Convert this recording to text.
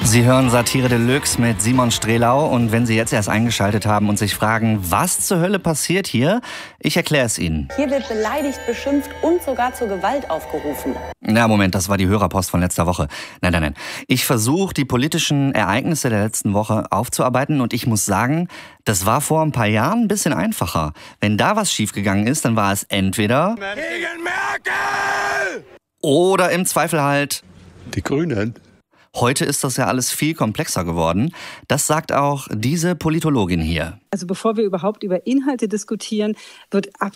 Sie hören Satire Deluxe mit Simon Strelau und wenn Sie jetzt erst eingeschaltet haben und sich fragen, was zur Hölle passiert hier, ich erkläre es Ihnen. Hier wird beleidigt, beschimpft und sogar zur Gewalt aufgerufen. Na, Moment, das war die Hörerpost von letzter Woche. Nein. Ich versuche, die politischen Ereignisse der letzten Woche aufzuarbeiten und ich muss sagen, das war vor ein paar Jahren ein bisschen einfacher. Wenn da was schiefgegangen ist, dann war es entweder gegen Merkel! Oder im Zweifel halt Die Grünen. Heute ist das ja alles viel komplexer geworden. Das sagt auch diese Politologin hier. Also bevor wir überhaupt über Inhalte diskutieren, wird